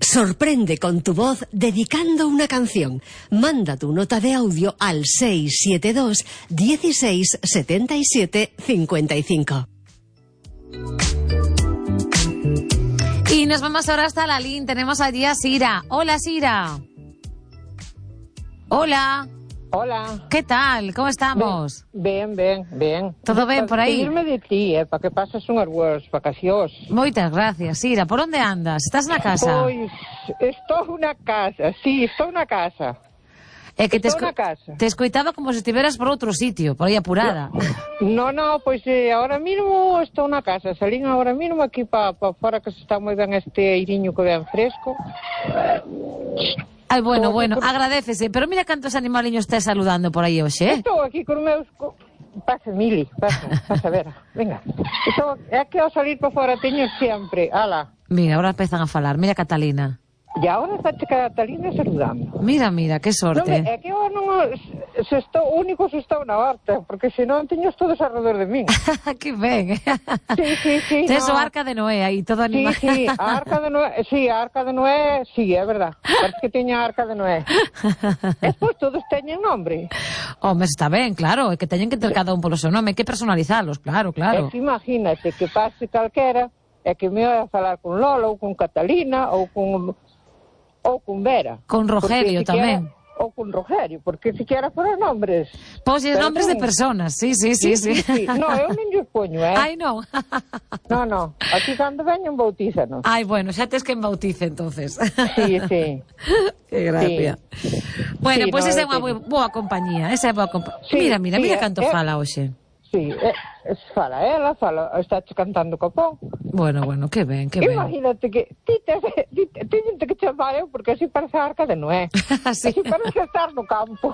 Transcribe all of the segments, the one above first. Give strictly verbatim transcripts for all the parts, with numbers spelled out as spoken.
Sorprende con tu voz dedicando una canción. Manda tu nota de audio al seis siete dos, dieciséis, setenta y siete, cincuenta y cinco. Y nos vamos ahora hasta la Lin. Tenemos allí a Sira. Hola, Sira. Hola. Hola. ¿Qué tal? ¿Cómo estamos? Ben, ben, ben. Todo ben por aí? Pedirme de ti, eh, para que pases unhas boas vacacións. Moitas gracias, Sira. Por onde andas? Estás na casa? Pois, estou na casa, sí, estou na casa. É que te, estou esco... na casa. te escoitaba como se estiveras por outro sitio, por aí apurada. No, no, pois eh, ahora mismo estou na casa. Salín ahora mismo aquí para pa fora, que se está moi ben este airiño que ben fresco. Ai, bueno, Todo bueno, por... agradécese. Pero mira cantos animaliños estés saludando por aí hoxe, eh? Estou aquí con meus... Pasa, Mili, pasa, pasa, ver. Venga. Estou... É que ao salir para fora teño sempre... Ala. Mira, ahora empezan a falar. Mira Catalina. E agora está Catalina saludando. Mira, mira, que sorte. Non, é que eu non... Se estou único se estou na horta, porque senón teños todos alrededor de min. Que ben. Sí, sí, sí. Tes no. o Arca de Noé aí, todo animado. Sí, sí, a Arca de Noé, sí, a Arca de Noé, sí, é verdad. Parece que teña a Arca de Noé. Despois todos teñen nombre. Home, está ben, claro, é que teñen que ter cada un polo seu nome, hai que personalizalos, claro, claro. É que imagínate que pase calquera, é que me vai a falar con Lola ou con Catalina ou con... ou con Vera. Con Rogelio tamén. Ou con Rogelio, porque siquiera foron nombres. Pois pues, nombres de personas, sí, sí, sí, sí. sí, sí, sí. No, eu non lles poño, eh? Ai, non. No, no, aquí cando veñen bautízanos. Ai, bueno, xa tes que bautice, entonces. Sí, sí. Que gracia. Sí. Bueno, sí, pois pues no, esa é unha boa, boa compañía, esa é boa compañía. Sí, mira, mira, sí, mira eh, canto eh, fala hoxe. Sí, eh, fala ela, fala, está cantando copón. Bueno, bueno, que ben, que ben. Imagínate que ti te, ti, teñen que chamar eu, porque así parece a Arca de Noé. Así. Así parece estar no campo.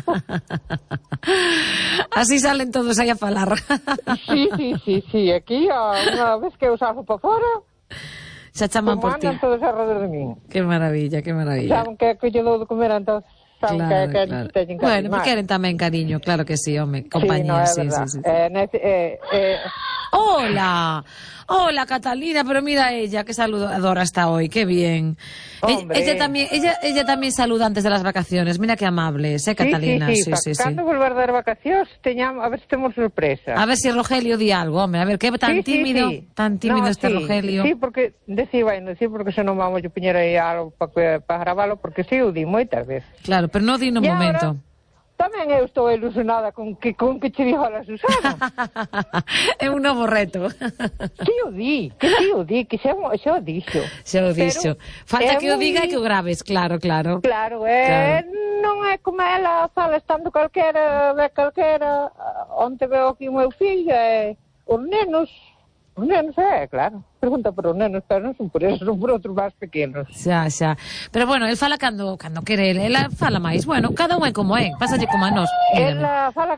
Así salen todos aí a falar. Sí, sí, sí, sí, aquí, unha vez que eu salgo para fora, xa chaman por ti. andan todos alrededor de min. Que maravilla, que maravilla. Saben que, que lle dou de comer, entón saben Claro, que, que claro. teñen que Bueno, animar. porque queren tamén cariño, claro que sí, home, compañía, sí, no, sí, sí, sí, sí. Eh, nece, eh, eh, Hola, hola Catalina, pero mira ella, qué saludadora está hoy, qué bien. Ella, ella también, ella, ella también saluda antes de las vacaciones, mira qué amable, ¿eh, Catalina? Sí, sí, sí, sí, sí. Cando volver dar vacacións, teñamos, a ver se temos sorpresa. A ver si Rogelio di algo, hombre, a ver, qué tan sí, tímido, sí, sí. tan tímido no, este sí, Rogelio. Sí, porque, decía, bueno, sí, porque se non vamos a poñer aí algo para pa gravalo, porque sí, o di moitas veces. Claro, pero no di no e momento. Ahora, tamén eu estou ilusionada con que con que che dijo a la Susana. É un novo reto. Que o di, que sí o di, que xa, xa o dixo. Xa o dixo. Falta que o muy... diga e que o graves, claro, claro. Claro, é, claro. Non é como ela fala estando calquera, ve calquera, onde veo aquí o meu fillo, é, os nenos, os nenos, é, claro. Pregunta por os nenos, pero non son por eso, son por outros máis pequenos. Xa, xa. Pero bueno, el fala cando, cando quere, ela fala máis. Bueno, cada un é como é, pásalle como a nós. Ela fala